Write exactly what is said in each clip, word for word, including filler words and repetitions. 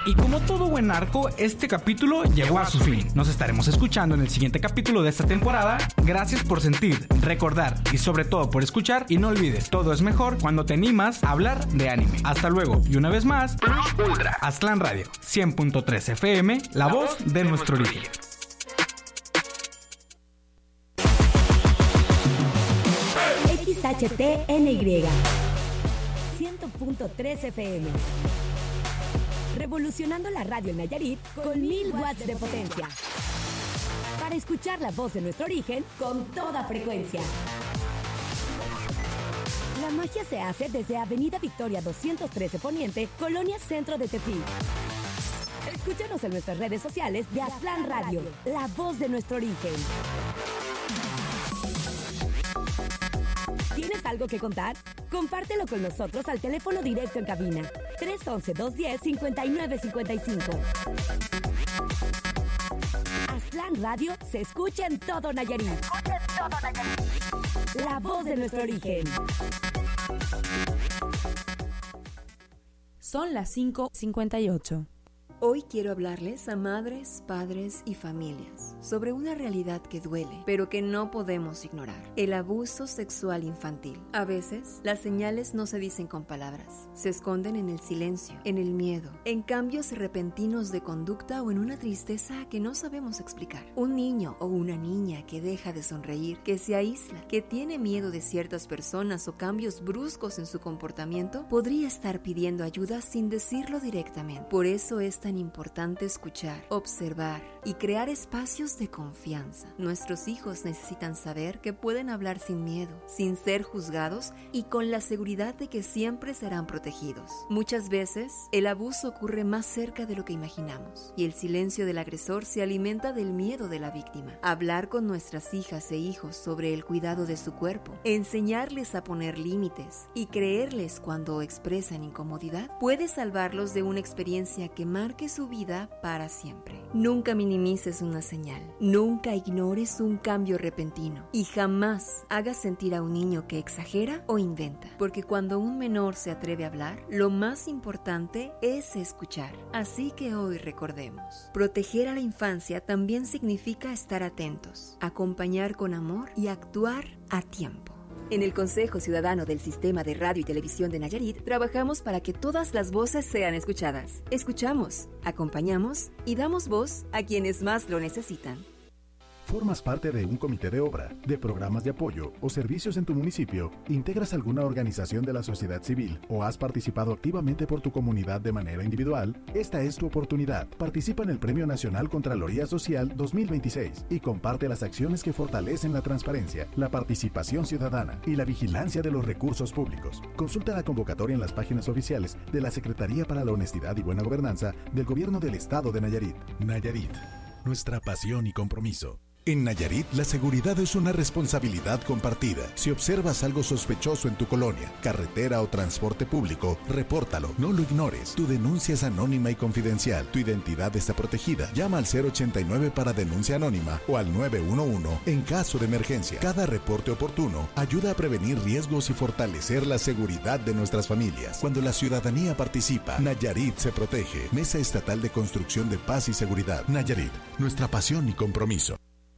Y como todo buen narco, este capítulo llegó a su fin. Nos estaremos escuchando en el siguiente capítulo de esta temporada. Gracias por sentir, recordar y sobre todo por escuchar. Y no olvides, todo es mejor cuando te animas a hablar de anime. Hasta luego. Y una vez más, Plus Ultra. Aztlán Radio, cien punto tres F M, la, la voz de, de nuestro origen. X H T N Y cien punto tres F M. Revolucionando la radio en Nayarit con mil watts de potencia. Para escuchar la voz de nuestro origen con toda frecuencia. La magia se hace desde Avenida Victoria doscientos trece Poniente, Colonia Centro de Tepic. Escúchanos en nuestras redes sociales de Aztlán Radio, la voz de nuestro origen. ¿Tienes algo que contar? Compártelo con nosotros al teléfono directo en cabina tres once, dos diez, cincuenta y nueve cincuenta y cinco. Aztlán Radio se escucha en todo Nayarit. Se escucha en todo Nayarit. La voz de nuestro origen. Son las cinco cincuenta y ocho. Hoy quiero hablarles a madres, padres y familias sobre una realidad que duele, pero que no podemos ignorar: el abuso sexual infantil. A veces, las señales no se dicen con palabras, se esconden en el silencio, en el miedo, en cambios repentinos de conducta o en una tristeza que no sabemos explicar. Un niño o una niña que deja de sonreír, que se aísla, que tiene miedo de ciertas personas o cambios bruscos en su comportamiento, podría estar pidiendo ayuda sin decirlo directamente. Por eso es tan importante escuchar, observar y crear espacios de confianza. Nuestros hijos necesitan saber que pueden hablar sin miedo, sin ser juzgados y con la seguridad de que siempre serán protegidos. Muchas veces, el abuso ocurre más cerca de lo que imaginamos y el silencio del agresor se alimenta del miedo de la víctima. Hablar con nuestras hijas e hijos sobre el cuidado de su cuerpo, enseñarles a poner límites y creerles cuando expresan incomodidad puede salvarlos de una experiencia que marque su vida para siempre. Nunca minimices una señal, nunca ignores un cambio repentino y jamás hagas sentir a un niño que exagera o inventa, porque cuando un menor se atreve a hablar, lo más importante es escuchar. Así que hoy recordemos, proteger a la infancia también significa estar atentos, acompañar con amor y actuar a tiempo. En el Consejo Ciudadano del Sistema de Radio y Televisión de Nayarit, trabajamos para que todas las voces sean escuchadas. Escuchamos, acompañamos y damos voz a quienes más lo necesitan. ¿Formas parte de un comité de obra, de programas de apoyo o servicios en tu municipio? ¿Integras alguna organización de la sociedad civil o has participado activamente por tu comunidad de manera individual? Esta es tu oportunidad. Participa en el Premio Nacional Contraloría Social dos mil veintiséis y comparte las acciones que fortalecen la transparencia, la participación ciudadana y la vigilancia de los recursos públicos. Consulta la convocatoria en las páginas oficiales de la Secretaría para la Honestidad y Buena Gobernanza del Gobierno del Estado de Nayarit. Nayarit, nuestra pasión y compromiso. En Nayarit, la seguridad es una responsabilidad compartida. Si observas algo sospechoso en tu colonia, carretera o transporte público, repórtalo, no lo ignores. Tu denuncia es anónima y confidencial. Tu identidad está protegida. Llama al cero ochenta y nueve para denuncia anónima o al nueve uno uno en caso de emergencia. Cada reporte oportuno ayuda a prevenir riesgos y fortalecer la seguridad de nuestras familias. Cuando la ciudadanía participa, Nayarit se protege. Mesa Estatal de Construcción de Paz y Seguridad. Nayarit, nuestra pasión y compromiso.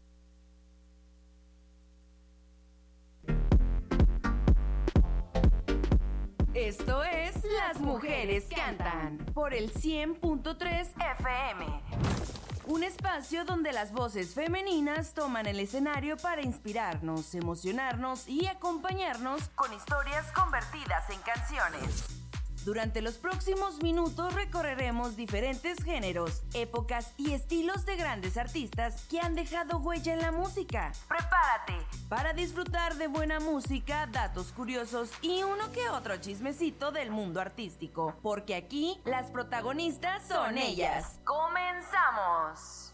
Esto es Las Mujeres Cantan por el cien punto tres F M. Un espacio donde las voces femeninas toman el escenario para inspirarnos, emocionarnos y acompañarnos con historias convertidas en canciones. Durante los próximos minutos recorreremos diferentes géneros, épocas y estilos de grandes artistas que han dejado huella en la música. Prepárate para disfrutar de buena música, datos curiosos y uno que otro chismecito del mundo artístico, porque aquí las protagonistas son ellas. ¡Comenzamos!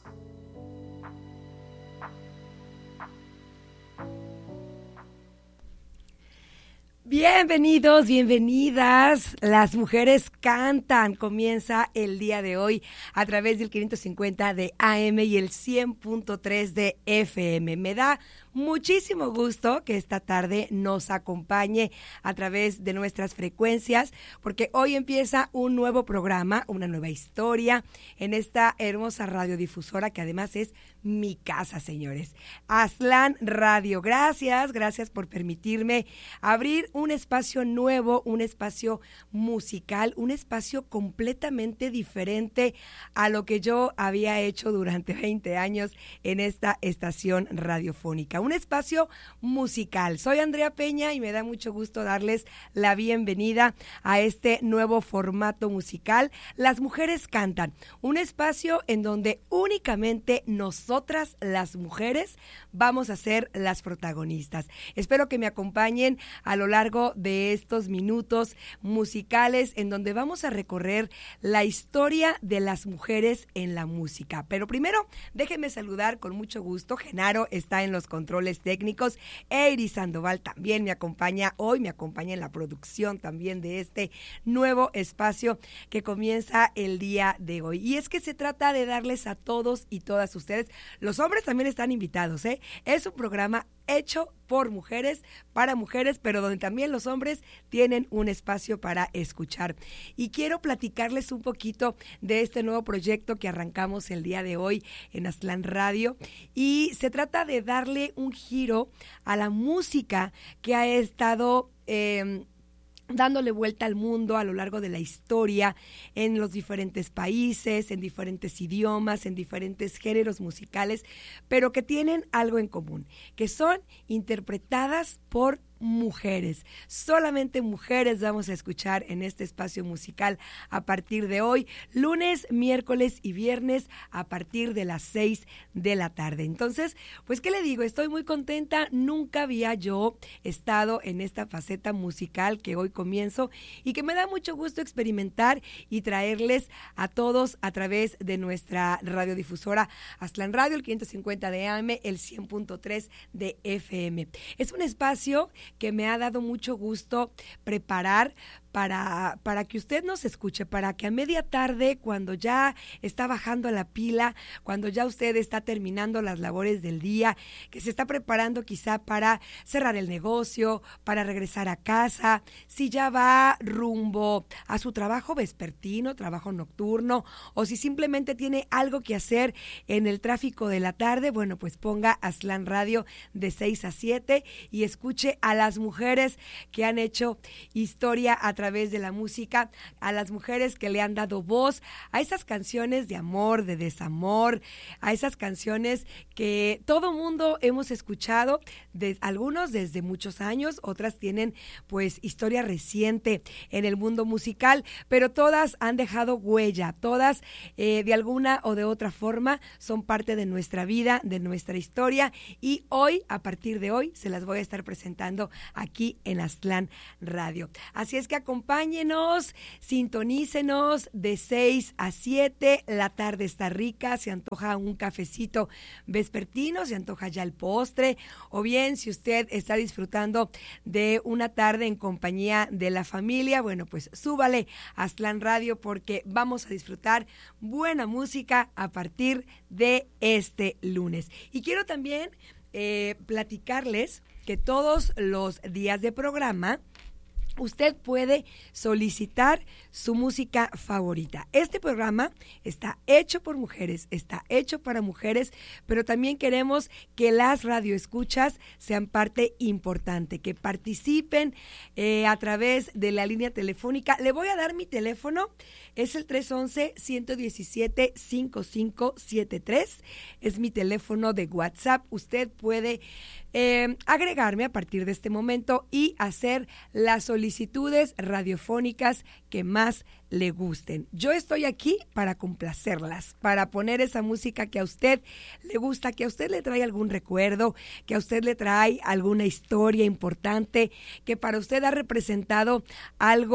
Bienvenidos, bienvenidas. Las mujeres cantan. Comienza el día de hoy a través del quinientos cincuenta de A M y el cien punto tres de F M. Me da muchísimo gusto que esta tarde nos acompañe a través de nuestras frecuencias, porque hoy empieza un nuevo programa, una nueva historia en esta hermosa radiodifusora que además es mi casa, señores. Aztlán Radio. Gracias, gracias por permitirme abrir un espacio nuevo, un espacio musical, un espacio completamente diferente a lo que yo había hecho durante veinte años en esta estación radiofónica. Un espacio musical. Soy Andrea Peña y me da mucho gusto darles la bienvenida a este nuevo formato musical. Las mujeres cantan. Un espacio en donde únicamente nosotras, las mujeres, vamos a ser las protagonistas. Espero que me acompañen a lo largo de estos minutos musicales en donde vamos a recorrer la historia de las mujeres en la música. Pero primero, déjenme saludar con mucho gusto. Genaro está en los controles técnicos. Eiry Sandoval también me acompaña hoy, me acompaña en la producción también de este nuevo espacio que comienza el día de hoy. Y es que se trata de darles a todos y todas ustedes, los hombres también están invitados, ¿eh? Es un programa hecho por mujeres, para mujeres, pero donde también los hombres tienen un espacio para escuchar. Y quiero platicarles un poquito de este nuevo proyecto que arrancamos el día de hoy en Aztlán Radio, y se trata de darle un giro a la música que ha estado eh, dándole vuelta al mundo a lo largo de la historia, en los diferentes países, en diferentes idiomas, en diferentes géneros musicales, pero que tienen algo en común, que son interpretadas por mujeres. Solamente mujeres vamos a escuchar en este espacio musical a partir de hoy, lunes, miércoles y viernes a partir de las seis de la tarde. Entonces, pues, ¿qué le digo? Estoy muy contenta. Nunca había yo estado en esta faceta musical que hoy comienzo y que me da mucho gusto experimentar y traerles a todos a través de nuestra radiodifusora Aztlán Radio, el quinientos cincuenta de A M, el cien punto tres de F M. Es un espacio que me ha dado mucho gusto preparar para, para que usted nos escuche, para que a media tarde, cuando ya está bajando la pila, cuando ya usted está terminando las labores del día, que se está preparando quizá para cerrar el negocio, para regresar a casa, si ya va rumbo a su trabajo vespertino, trabajo nocturno, o si simplemente tiene algo que hacer en el tráfico de la tarde, bueno, pues ponga Aztlán Radio de seis a siete y escuche a las mujeres que han hecho historia a través de la música, a las mujeres que le han dado voz a esas canciones de amor, de desamor, a esas canciones que todo mundo hemos escuchado, de, algunos desde muchos años, otras tienen pues historia reciente en el mundo musical, pero todas han dejado huella, todas eh, de alguna o de otra forma son parte de nuestra vida, de nuestra historia, y hoy, a partir de hoy, se las voy a estar presentando aquí en Aztlán Radio. Así es que acompáñenos, sintonícenos de seis a siete, la tarde está rica, se antoja un cafecito vespertino, se antoja ya el postre, o bien si usted está disfrutando de una tarde en compañía de la familia, bueno, pues súbale a Aztlán Radio porque vamos a disfrutar buena música a partir de este lunes. Y quiero también eh, platicarles que todos los días de programa usted puede solicitar su música favorita. Este programa está hecho por mujeres, está hecho para mujeres, pero también queremos que las radioescuchas sean parte importante, que participen eh, a través de la línea telefónica. Le voy a dar mi teléfono, es el tres once, ciento diecisiete, cincuenta y cinco setenta y tres, es mi teléfono de WhatsApp. Usted puede eh, agregarme a partir de este momento y hacer las solicitudes radiofónicas que más le gusten. Yo estoy aquí para complacerlas, para poner esa música que a usted le gusta, que a usted le trae algún recuerdo, que a usted le trae alguna historia importante, que para usted ha representado algo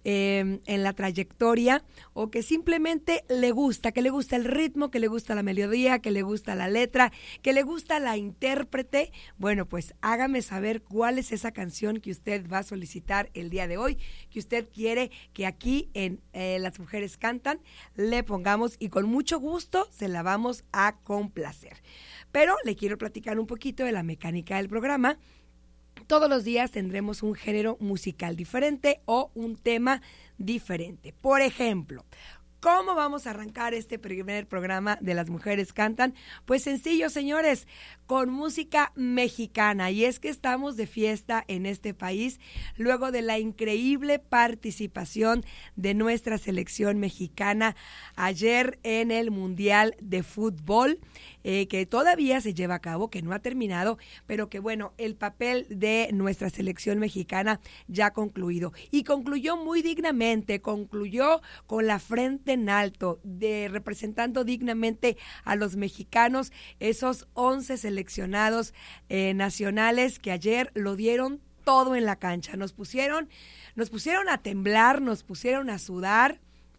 eh, en la trayectoria o que simplemente le gusta, que le gusta el ritmo, que le gusta la melodía, que le gusta la letra, que le gusta la intérprete, bueno, pues hágame saber cuál es esa canción que usted va a solicitar el día de hoy, que usted quiere que aquí en eh, Las Mujeres Cantan le pongamos y con mucho gusto se la vamos a complacer. Pero le quiero platicar un poquito de la mecánica del programa. Todos los días tendremos un género musical diferente o un tema diferente. Por ejemplo, ¿cómo vamos a arrancar este primer programa de Las Mujeres Cantan? Pues sencillo, señores, con música mexicana. Y es que estamos de fiesta en este país luego de la increíble participación de nuestra selección mexicana ayer en el Mundial de Fútbol, eh, que todavía se lleva a cabo, que no ha terminado, pero que bueno, el papel de nuestra selección mexicana ya ha concluido. Y concluyó muy dignamente, concluyó con la frente en alto, de representando dignamente a los mexicanos, esos once seleccionados eh, nacionales que ayer lo dieron todo en la cancha. Nos pusieron, nos pusieron a temblar, nos pusieron a sudar.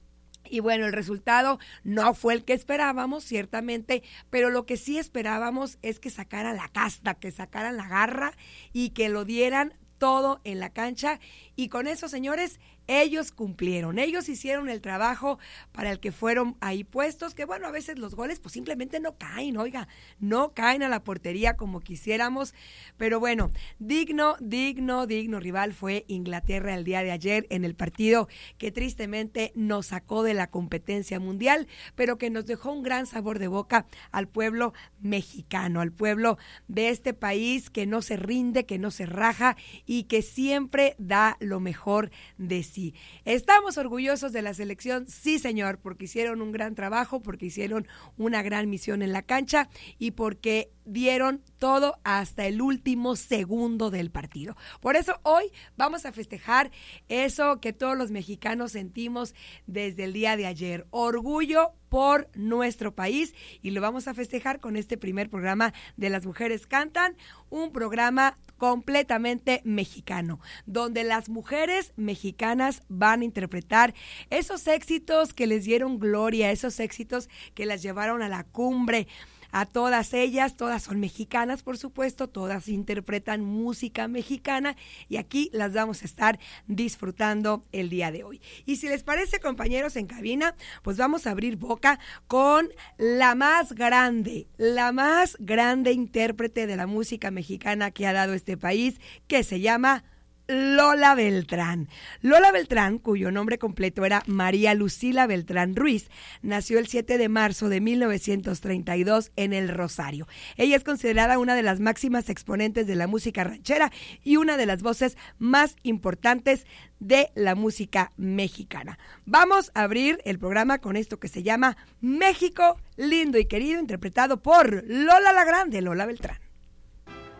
Y bueno, el resultado no fue el que esperábamos, ciertamente, pero lo que sí esperábamos es que sacaran la casta, que sacaran la garra y que lo dieran todo en la cancha. Y con eso, señores, ellos cumplieron, ellos hicieron el trabajo para el que fueron ahí puestos, que bueno, a veces los goles pues simplemente no caen, oiga, no caen a la portería como quisiéramos, pero bueno, digno, digno, digno rival fue Inglaterra el día de ayer en el partido que tristemente nos sacó de la competencia mundial, pero que nos dejó un gran sabor de boca al pueblo mexicano, al pueblo de este país que no se rinde, que no se raja y que siempre da lo mejor de sí. ¿Estamos orgullosos de la selección? Sí, señor, porque hicieron un gran trabajo, porque hicieron una gran misión en la cancha y porque dieron todo hasta el último segundo del partido. Por eso hoy vamos a festejar eso que todos los mexicanos sentimos desde el día de ayer, orgullo por nuestro país, y lo vamos a festejar con este primer programa de Las Mujeres Cantan, un programa completamente mexicano, donde las mujeres mexicanas van a interpretar esos éxitos que les dieron gloria, esos éxitos que las llevaron a la cumbre. A todas ellas, todas son mexicanas, por supuesto, todas interpretan música mexicana y aquí las vamos a estar disfrutando el día de hoy. Y si les parece, compañeros en cabina, pues vamos a abrir boca con la más grande, la más grande intérprete de la música mexicana que ha dado este país, que se llama Lola Beltrán. Lola Beltrán, cuyo nombre completo era María Lucila Beltrán Ruiz, nació el siete de marzo de mil novecientos treinta y dos en El Rosario. Ella es considerada una de las máximas exponentes de la música ranchera y una de las voces más importantes de la música mexicana. Vamos a abrir el programa con esto que se llama México lindo y querido, interpretado por Lola la Grande, Lola Beltrán.